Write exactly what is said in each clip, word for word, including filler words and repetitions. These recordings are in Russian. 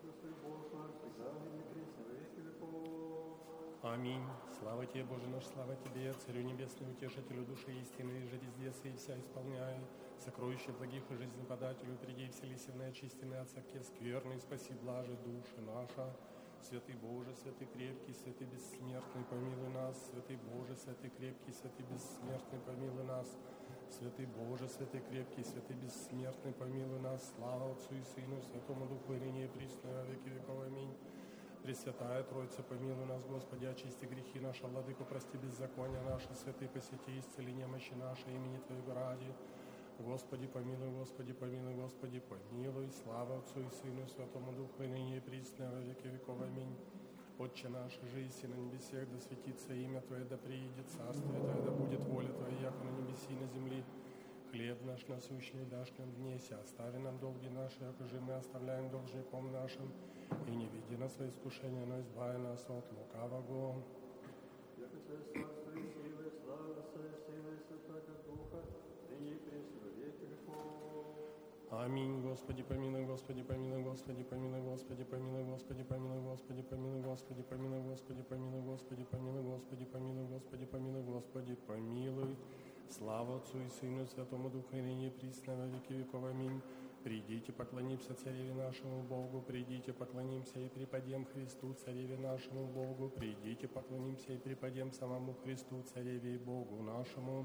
Аминь. Слава Тебе, Боже наш, слава Тебе, Царю Небесный, Утешителю души истины, же везде и вся исполняй, сокровище благих и жизнеподателю, приди вселися в неочистенные от всякие скверны, спаси блажи души наша. Святый Боже, святый крепкий, святый бессмертный, помилуй нас. Святый Боже, святый крепкий, святый бессмертный, помилуй нас. Святый Боже, святый крепкий, святый бессмертный, помилуй нас. Слава Отцу и Сыну, Святому Духу, и ныне и присно, во веки веков. Аминь. Пресвятая Троица, помилуй нас, Господи, очисти грехи наши, Владыко, прости беззакония наши, святый посети, исцели немощи наши, имени Твоего ради. Господи, помилуй, Господи, помилуй, Господи, помилуй. Слава Отцу и Сыну, Святому Духу, и ныне и присно, во веки веков. Аминь. Отче наш, жиси на небесех, да светится имя Твое, да приидет царствие Твое, да будет воля Твоя, яко на небеси и на земли. Хлеб наш насущный дашь нам днесь, остави нам долги наши, яко же мы оставляем должником нашим, и не веди нас во искушение, но избави нас от лукавого. Яко Твое царство и сила, и слава, сила и святого Духа, ныне и присно во веки веков. Аминь. Господи, помилуй, Господи, помилуй, Господи, помилуй, Господи, помилуй, Господи, помилуй, Господи, помилуй, Господи, помилуй, Господи, помилуй, Господи, помилуй, Господи, помилуй, Господи, помилуй, Господи, помилуй. Слава Отцу и Сыну, Святому Духу, и ныне и присно во веки веков. Аминь. Придите, поклонимся Цареве нашему Богу, придите, поклонимся и преподем Христу, Цареве нашему Богу, придите, поклонимся и преподем самому Христу, Цареве и Богу нашему.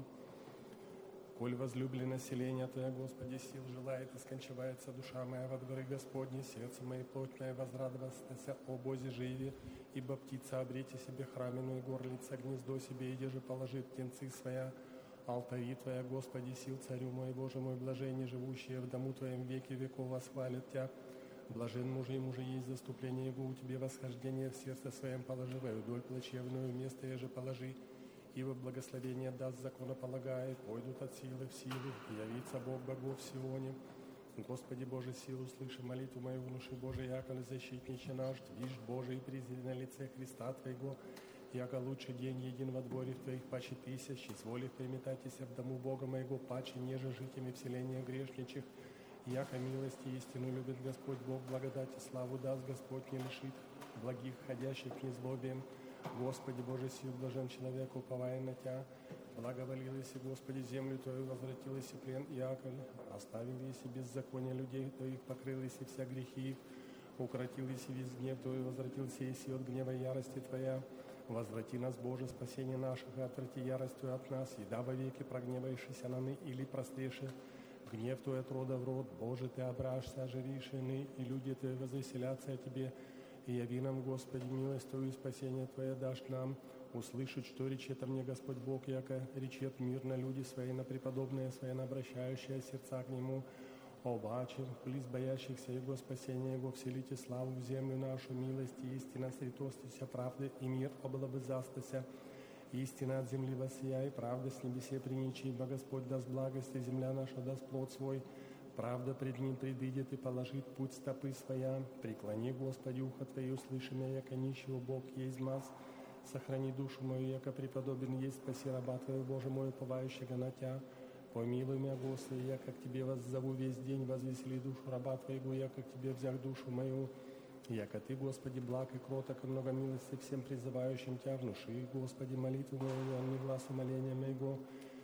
Коль возлюблено население Твое, Господи, сил желает, и скончивается душа моя во дворы Господни, сердце мое плотное возрадоваться о Бозе живи, ибо птица обрете себе храменную горлица, гнездо себе, иде же положит птенцы своя. Алтари Твоя, Господи, сил Царю мой, Боже мой, блаженне живущие в дому Твоем веки веков восхвалят Тя. Блажен мужи и мужи есть заступление Его, у Тебе восхождение в сердце своем положи, во вдоль плачевную место еже положи, ибо благословение даст законополагая, пойдут от силы в силу, явится Бог богов в Сионе. Господи Боже, силу слыши молитву мою, внуши Божий, яко защитниче наш, движ Божий, призри на лице Христа Твоего, яко лучший день един во дворе в Твоих паче тысяч, изволив приметайтеся в дому Бога моего, паче неже житями вселения грешничих, яко милости истину любит Господь Бог, благодати славу даст Господь, не лишит благих, ходящих незлобием. Господи Боже, сил блажен человек, уповая на Тя. Благоволилась, Господи, землю Твою, возвратилась и плен Иаков, оставил еси беззаконие людей Твоих, покрылись и вся грехи их, укротились и весь гнев Твой, возвратился еси от гнева ярости Твоя. Возврати нас, Боже, спасение наших, и отврати ярость Твою от нас, еда во веки прогневаешься на ны, или простреше гнев Твой от рода в род. Боже, Ты обрашься, ожиришь ны, и люди Твои возвеселятся о Тебе. И яви нам, Господи, милость Твою и спасение Твое дашь нам. Услышать, что речет мне Господь Бог, яко речет мир на люди свои, на преподобные свои, на обращающие сердца к Нему. Обаче, близ боящихся Его спасения Его, вселите славу в землю нашу, милость и истина, сретостися правды, и мир облобызастася. Истина от земли воссия, и правда с небесе приничи, ибо Господь даст благость, и земля наша даст плод свой. Правда пред Ним предыдет и положит путь стопы своя. Преклони, Господи, ухо Твое, услыши меня, яко нищего Бог есть маз. Сохрани душу мою, яко преподобен есть, спаси раба Твоего, Боже мой, уповающего на Тя. Помилуй меня, Господи, я как Тебе воззову весь день, возвесели душу раба Твоего, я как Тебе взял душу мою. Яко Ты, Господи, благ и кроток, и много милости всем призывающим Тя, внуши, Господи, молитву мою, а не глаз умоления моего.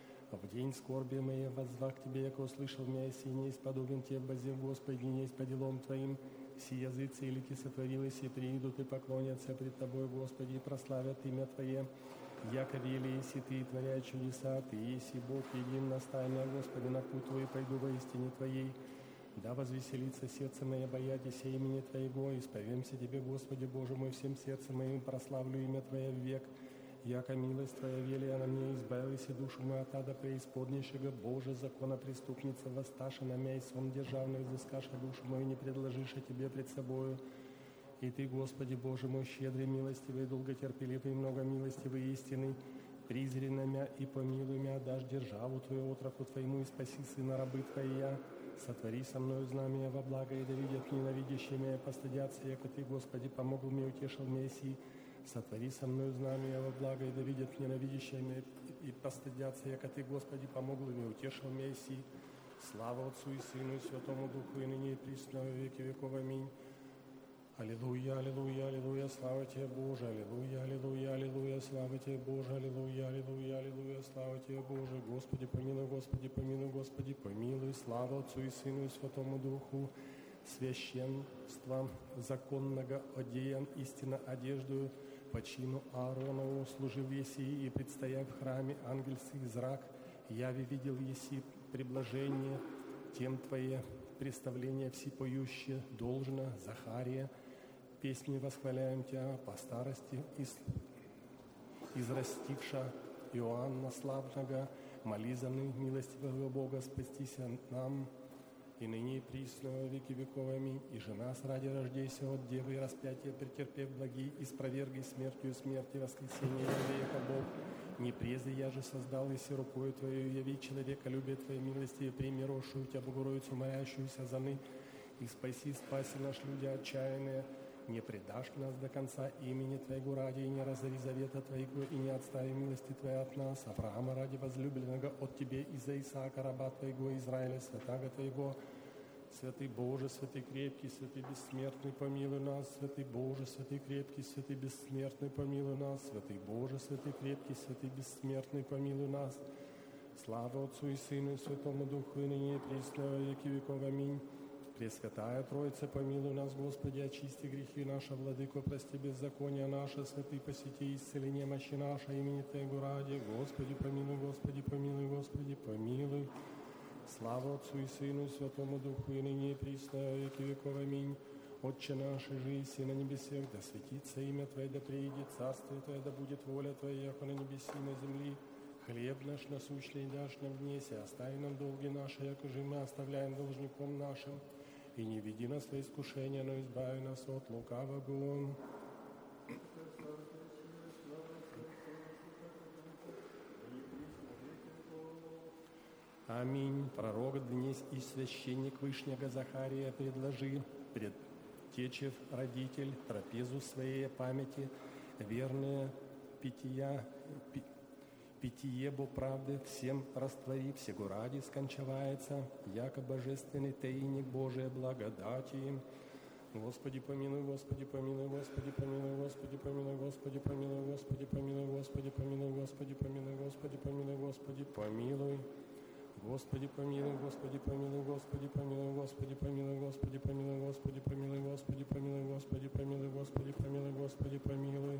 В день скорби моей воззвах к Тебе, яко услышал меня, и сей не исподобен Тебе, воззев, Господи, не есть по делам Твоим. Все языцы и лики сотворились, и приидут, и поклонятся пред Тобой, Господи, и прославят имя Твое. Яко вели, еси Ты, творяя чудеса, Ты еси Бог, един наставь меня, Господи, на путь Твой, пойду во истине Твоей. Да возвеселится сердце мое, боятися имени Твоего, исповемся Тебе, Господи, Боже мой, всем сердцем моим, прославлю имя Твое в век. Яко милость Твоя велия на мне, избавилась и душу мою от ада преисподнейшего, Боже, закона преступница, воссташа на меня, и сон державный, взыскаша душу мою, не предложишь о Тебе пред собою. И Ты, Господи, Боже мой, щедрый, милостивый, долготерпеливый, много милостивый, истинный, призри на меня и помилуй меня, дашь державу Твою, отроку Твоему, и спаси сына рабы Твоя. Сотвори со мною знамения во благо, и да видят ненавидящие меня, постыдятся, яко Ты, Господи, помогл мне, утешил меня, си. Сотвори со мною знамения во благо, и да видят ненавидящие меня, и постыдятся, яко Ты, Господи, помогл мне, утешил меня, си. Слава Отцу и Сыну и Святому Духу, и ныне и присно во веки веков. Аминь. Аллилуйя, аллилуйя, аллилуйя, слава Тебе, Боже, аллилуйя, аллилуйя, аллилуйя, слава Тебе, Боже, аллилуйя, аллилуйя, аллилуйя, слава Тебе, Боже. Господи, помилуй, Господи, помилуй, Господи, помилуй, слава Отцу и Сыну и Святому Духу, священства законного одеян истинно одеждою, по чину Ааронову служил еси и, предстоя в храме ангельский зрак, яви видел еси приблажение, тем Твое представление всепоющее должно, Захария, песни восхваляем Тебя по старости из, израстивша Иоанна славного, моли за ныне милостивого Бога, спастися нам, и ныне и присно во веки веков. Аминь. И же нас ради рождейся от Девы и распятия претерпев благие, испровергай смертью смерти, воскресения века Бог. Не прежде я же создал, и рукою Твою яви человеколюбие Твоей милости, и прими росшую Тебя Богородицу, молящуюся за ны, и спаси, спаси наш люди отчаянные. Не предашь нас до конца имени Твоего ради, и не разори завета Твоего, и не отстави милости Твоей от нас. Авраама ради возлюбленного от Тебе, и за Исаака, раба Твоего, Израиля, святаго Твоего. Святый Боже, святый крепкий, святый бессмертный, помилуй нас. Святый Боже, святый крепкий, святый бессмертный, помилуй нас. Святый Боже, святый крепкий, святый бессмертный, помилуй нас. Слава Отцу и Сыну и Святому Духу, и ныне и присно во веки веков. Аминь. Пресвятая Троица, помилуй нас, Господи, очисти грехи наши, Владыко, прости беззакония наше, святый посети исцеление мощи нашей, имени Твоего ради. Господи, помилуй, Господи, помилуй, Господи, помилуй. Слава Отцу и Сыну и Святому Духу, и ныне и присно во веки веков. Аминь. Отче наш, жиси на небесах, да светится имя Твое, да приидет царствие Твое, да будет воля Твоя, яко на небеси и на земли. Хлеб наш насущный дашь нам днесь, и остави нам долги наши, яко же мы оставляем должником нашим. И не веди нас во искушение, но избави нас от лукавого. Аминь. Пророк днесь и священник Вышнего Захария предложи пред Течев родитель трапезу своей памяти, верные питья, пи, питье бо правды всем раствори, всего ради скончавается, яко божественный тайник Божия благодати. Господи, помилуй, Господи, помилуй, Господи, помилуй, Господи, помилуй, Господи, помилуй, Господи, помилуй, Господи, помилуй, Господи, помилуй, Господи, помилуй, Господи, помилуй. Господи, помилуй, Господи, помилуй, Господи, помилуй, Господи, помилуй, Господи, помилуй, Господи, помилуй, Господи, помилуй, Господи, помилуй, Господи, помилуй, Господи, помилуй.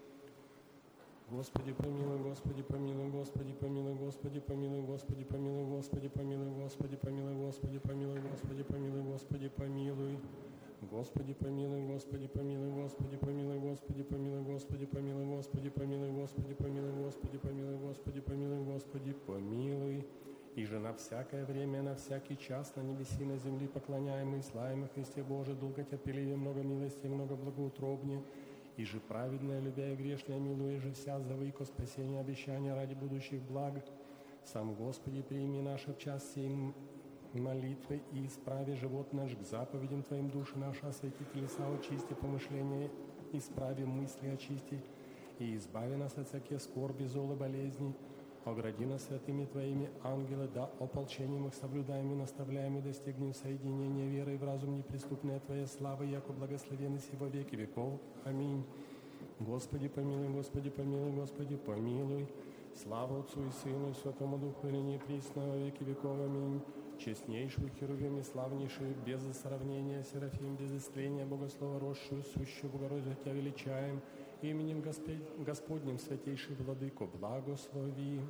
Господи, помилуй, Господи, помилуй, Господи, помилуй, Господи, помилуй, Господи, помилуй, Господи, помилуй, Господи, помилуй, Господи, помилуй, Господи, помилуй, Господи, помилуй. Господи, помилуй, Господи, помилуй, Господи, помилуй, Господи, помилуй, Господи, помилуй, Господи, помилуй, Господи, помилуй, Господи, помилуй, Господи, помилуй, Господи, помилуй. И же на всякое время, на всякий час, на небеси, на земли поклоняемый, славимый Христе Боже, долготерпеливее, много милости, много благоутробнее, и же праведное, любя и грешное, милуя же вся зовы ко спасению обещания ради будущих благ. Сам Господи, прими наши в час сей молитвы и исправи живот наш к заповедям Твоим, души наши освети, телеса очисти, помышления исправи, мысли очисти, и избави нас от всяких скорби, зол и болезней. Огради нас святыми Твоими ангелы, да ополчением их соблюдаем и наставляем, и достигнем соединения веры в разум неприступная Твоя слава, яко благословенный си во веки веков. Аминь. Господи, помилуй, Господи, помилуй, Господи, помилуй. Слава Отцу и Сыну и Святому Духу, и ныне и присно во веки веков. Аминь. Честнейшую херувим и славнейшую, без сравнения, Серафим, без истления, Богослова росшую, сущую Богородицу Тебя величаем, именем Господь, Господним, святейший Владыко, благослови.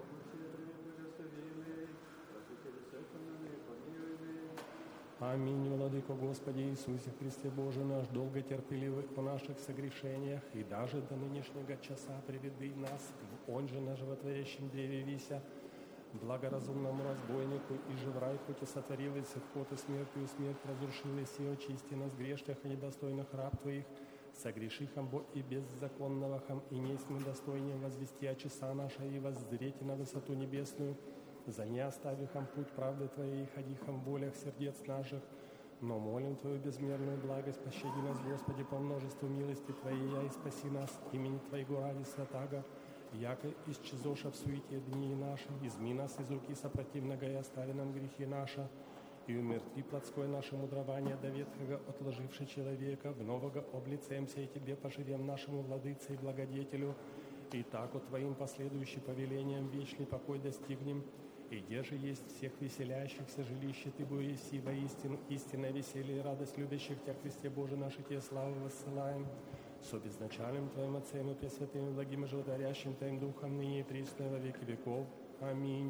Аминь, Владыко Господи Иисусе Христе Боже наш, долготерпеливый о наших согрешениях, и даже до нынешнего часа приведи нас в он же на животворящем древе вися, благоразумному разбойнику, и же в рай хоть и сотворил и вход и смертью, и смерть разрушил, и си очисти нас грешных и недостойных раб Твоих, согрешихом бо и беззаконного хам, и несть мы достойнее возвести о часа наша и воззреть на высоту небесную, за не оставихом путь правды Твоей, и ходихом в волях сердец наших, но молим Твою безмерную благость, пощади нас, Господи, по множеству милости Твоей, и спаси нас имени Твоего ради святаго, яко исчезоша в суете дни наши, изми нас из руки сопротивного и остави нам грехи наши, и умертви плотское наше мудрование до ветхого, отложивши человека, в нового облицемся и Тебе поживем нашему владыце и благодетелю, и так у Твоим последующим повелением вечный покой достигнем, и где же есть всех веселящихся жилище Ты бо еси, воистину истинное веселье и радость любящих Тебя, Христе Боже, наши Тебе славу воссылаем, с обезначальным Твоим Отцем и Пресвятым, и благим и животворящим Твоим Духом, ныне и присно во веки веков. Аминь.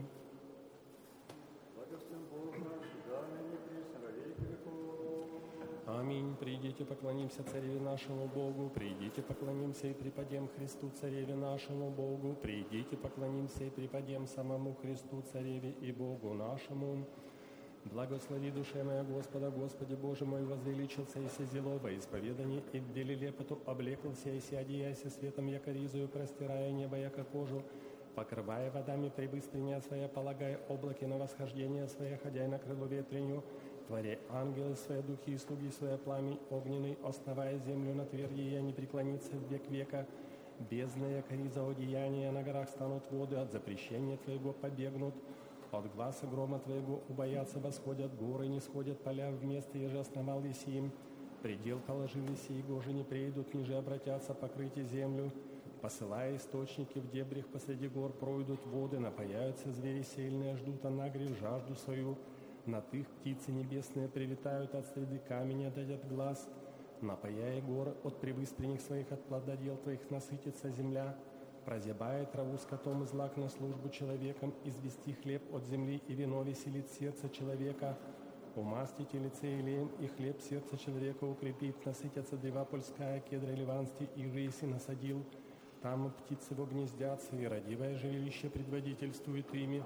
Благословен Бог наш, да ныне и присно во веки веков. Аминь. Придите, поклонимся Цареве нашему Богу, придите, поклонимся и преподем Христу Цареве нашему Богу, придите, поклонимся и преподем самому Христу Цареве и Богу нашему. Благослови душе моя Господа, Господи Боже мой, возвеличился и созело во исповедании, и в деле лепоту облеклся, и одеяйся светом, яко ризою, простирая небо, яко кожу, покрывая водами прибыстрения своя, полагая облаки на восхождение свое, ходя на крыло ветренью, творя ангелы свои, духи и слуги свои, пламень огненный, основая землю на тверди, и не преклонится в век века. Бездна, яко риза одеяния, на горах станут воды, от запрещения Твоего побегнут. От гласа грома Твоего убоятся, восходят горы, не сходят поля в место, еже основал еси им. Предел положил еси, и гожи не придут, ниже обратятся покрыть землю. Посылая источники в дебрях посреди гор, пройдут воды, напаяются звери сильные, ждут анагрев жажду свою. Над их птицы небесные прилетают от среды камня, дадят глаз. Напаяя горы от прибыстренных своих, от плододел Твоих насытится земля. Прозябая траву скотом и злак на службу человеком, извести хлеб от земли и вино веселит сердце человека. Умастите лице илеем, и хлеб сердца человека укрепит, насытятся древа польская, кедра ливанский, и рыси насадил. Там птицы во гнездятся, и родивое жилище предводительствует ими.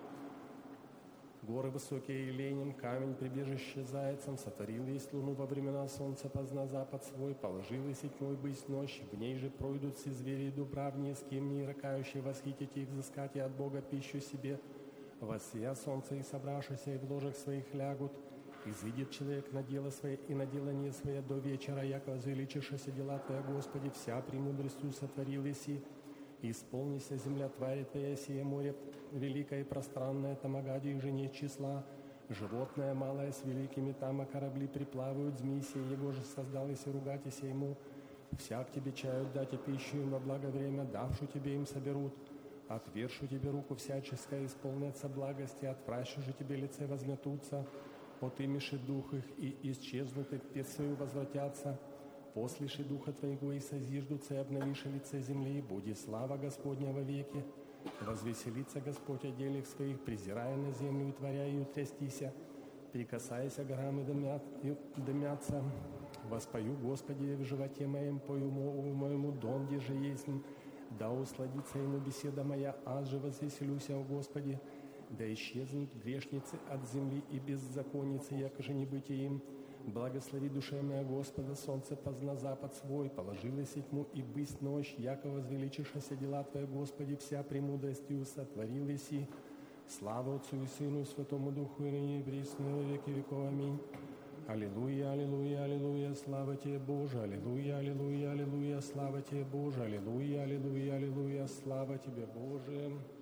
Горы высокие еленем, камень прибежище зайцем, сотворил есть луну во времена солнца, позна запад свой, положил и седьмой бысть ночь, в ней же пройдут все звери и дубравни, с кем не ракающие, восхитите их, взыскать и от Бога пищу себе. Воссия солнце и собравшися, и в ложах своих лягут. Изыдет человек на дело свое и на делание свое до вечера, яко возвеличившися дела Твоя, Господи, вся премудростью сотворил еси. Исполнися земля твари Твоя, сие море великое и пространное, там огади их же нет числа. Животное малое с великими, там а корабли приплавают, змей сей, его же создал, если ругатися ему. Всяк тебе чают дать и пищу им во благо время, давшу тебе им соберут. Отвершу тебе руку всяческая, исполнятся благости, отпращу же тебе лице возметутся. Отымеши дух их, и исчезнут, и пец свою возвратятся. Послиши духа Твоего, и созиждутся, и обновиши лице земли, и будет слава Господня во веки. Возвеселится Господь о делах своих, презирая на землю и творя ее трястися. Прикасайся горам и, дымят, и дымятся. Воспою, Господи, в животе моем, пою моему, донде же есть. Да усладится ему беседа моя, аз же возвеселюся, о Господи. Да исчезнут грешницы от земли и беззаконницы, яко же не быть им. Благослови душе моя Господа, солнце позна запад свой, положилась тьму и бысть ночь, яко возвеличившися дела Твоя, Господи, вся премудростью сотворил еси. Слава Отцу и Сыну, Святому Духу, и ныне и присно во веки веков. Аминь. Аллилуйя, аллилуйя, аллилуйя, слава Тебе, Боже, аллилуйя, аллилуйя, аллилуйя, слава Тебе, Боже, аллилуйя, аллилуйя, аллилуйя, слава Тебе, Боже.